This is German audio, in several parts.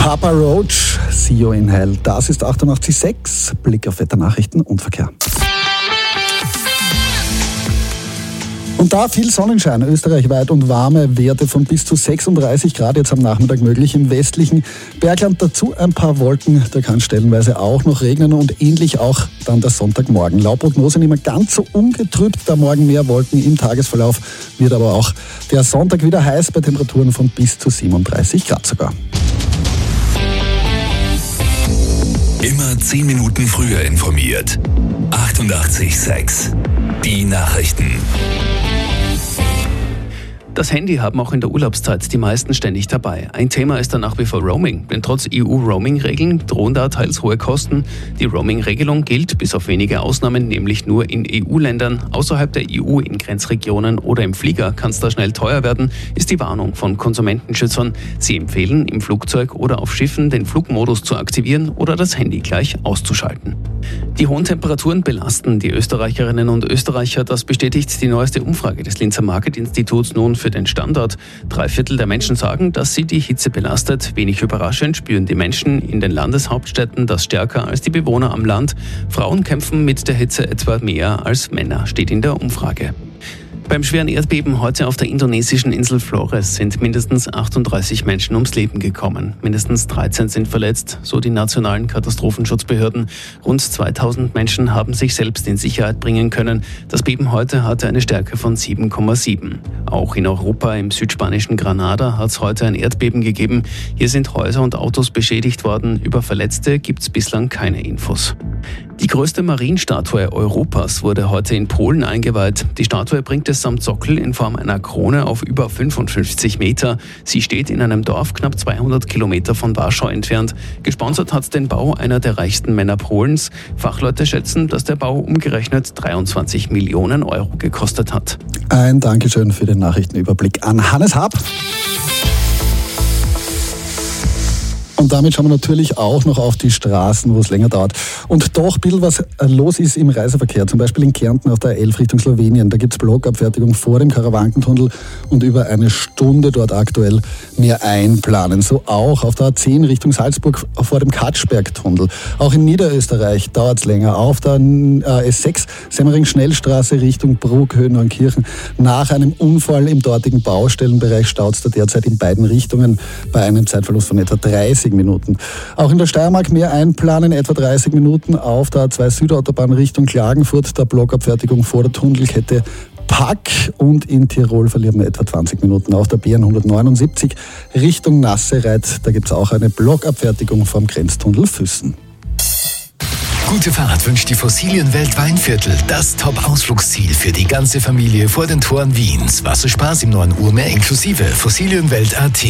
Papa Roach, See You in Hell. Das ist 88.6. Blick auf Wetternachrichten und Verkehr. Und da viel Sonnenschein österreichweit und warme Werte von bis zu 36 Grad jetzt am Nachmittag möglich im westlichen Bergland. Dazu ein paar Wolken, da kann stellenweise auch noch regnen und ähnlich auch dann der Sonntagmorgen. Laut Prognose nicht mehr ganz so ungetrübt, da morgen mehr Wolken im Tagesverlauf, wird aber auch der Sonntag wieder heiß bei Temperaturen von bis zu 37 Grad sogar. Immer 10 Minuten früher informiert. 88.6 Die Nachrichten. Das Handy haben auch in der Urlaubszeit die meisten ständig dabei. Ein Thema ist dann nach wie vor Roaming, denn trotz EU-Roaming-Regeln drohen da teils hohe Kosten. Die Roaming-Regelung gilt bis auf wenige Ausnahmen nämlich nur in EU-Ländern. Außerhalb der EU, in Grenzregionen oder im Flieger kann es da schnell teuer werden, ist die Warnung von Konsumentenschützern. Sie empfehlen, im Flugzeug oder auf Schiffen den Flugmodus zu aktivieren oder das Handy gleich auszuschalten. Die hohen Temperaturen belasten die Österreicherinnen und Österreicher. Das bestätigt die neueste Umfrage des Linzer Market-Instituts nun für den Standort. 3/4 der Menschen sagen, dass sie die Hitze belastet. Wenig überraschend spüren die Menschen in den Landeshauptstädten das stärker als die Bewohner am Land. Frauen kämpfen mit der Hitze etwa mehr als Männer, steht in der Umfrage. Beim schweren Erdbeben heute auf der indonesischen Insel Flores sind mindestens 38 Menschen ums Leben gekommen. Mindestens 13 sind verletzt, so die nationalen Katastrophenschutzbehörden. Rund 2000 Menschen haben sich selbst in Sicherheit bringen können. Das Beben heute hatte eine Stärke von 7,7. Auch in Europa, im südspanischen Granada, hat es heute ein Erdbeben gegeben. Hier sind Häuser und Autos beschädigt worden. Über Verletzte gibt es bislang keine Infos. Die größte Marienstatue Europas wurde heute in Polen eingeweiht. Die Statue bringt es samt Sockel in Form einer Krone auf über 55 Meter. Sie steht in einem Dorf knapp 200 Kilometer von Warschau entfernt. Gesponsert hat den Bau einer der reichsten Männer Polens. Fachleute schätzen, dass der Bau umgerechnet 23 Millionen Euro gekostet hat. Ein Dankeschön für den Nachrichtenüberblick an Hannes Haab. Und damit schauen wir natürlich auch noch auf die Straßen, wo es länger dauert. Und doch ein bisschen was los ist im Reiseverkehr. Zum Beispiel in Kärnten auf der A11 Richtung Slowenien. Da gibt es Blockabfertigung vor dem Karawankentunnel und über eine Stunde dort aktuell mehr einplanen. So auch auf der A10 Richtung Salzburg vor dem Katschbergtunnel. Auch in Niederösterreich dauert es länger. Auf der S6 Semmering-Schnellstraße Richtung Bruck-Höhen-Neunkirchen. Nach einem Unfall im dortigen Baustellenbereich staut es da derzeit in beiden Richtungen bei einem Zeitverlust von etwa 30 Minuten. Auch in der Steiermark mehr einplanen, etwa 30 Minuten auf der A2 Südautobahn Richtung Klagenfurt, der Blockabfertigung vor der Tunnelkette Pack, und in Tirol verlieren wir etwa 20 Minuten auf der BN 179 Richtung Nassereit. Da gibt es auch eine Blockabfertigung vom Grenztunnel Füssen. Gute Fahrt wünscht die Fossilienwelt Weinviertel, das Top-Ausflugsziel für die ganze Familie vor den Toren Wiens. Wasserspaß im 9 Uhr mehr inklusive Fossilienwelt.at.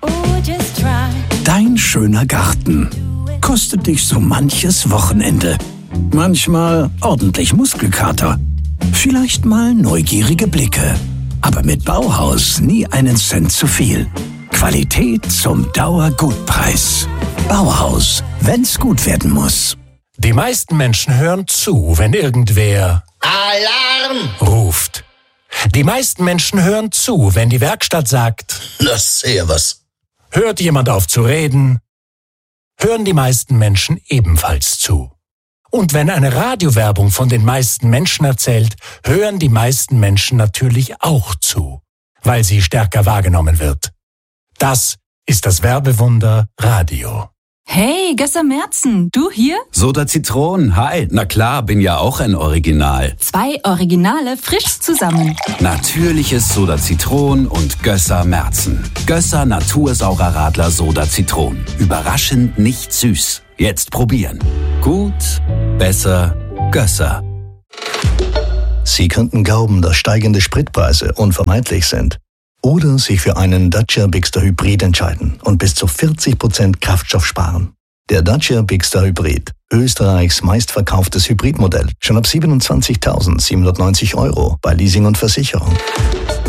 Dein schöner Garten kostet dich so manches Wochenende. Manchmal ordentlich Muskelkater. Vielleicht mal neugierige Blicke. Aber mit Bauhaus nie einen Cent zu viel. Qualität zum Dauergutpreis. Bauhaus, wenn's gut werden muss. Die meisten Menschen hören zu, wenn irgendwer Alarm ruft. Die meisten Menschen hören zu, wenn die Werkstatt sagt, Das sehr was. hört jemand auf zu reden, hören die meisten Menschen ebenfalls zu. Und wenn eine Radiowerbung von den meisten Menschen erzählt, hören die meisten Menschen natürlich auch zu, weil sie stärker wahrgenommen wird. Das ist das Werbewunder Radio. Hey, Gösser Merzen, du hier? Soda Zitron, hi. Na klar, bin ja auch ein Original. 2 Originale frisch zusammen. Natürliches Soda Zitron und Gösser Merzen. Gösser Natursaurer Radler Soda Zitron. Überraschend nicht süß. Jetzt probieren. Gut, besser, Gösser. Sie könnten glauben, dass steigende Spritpreise unvermeidlich sind. Oder sich für einen Dacia Bigster Hybrid entscheiden und bis zu 40% Kraftstoff sparen. Der Dacia Bigster Hybrid, Österreichs meistverkauftes Hybridmodell, schon ab 27.790 € bei Leasing und Versicherung.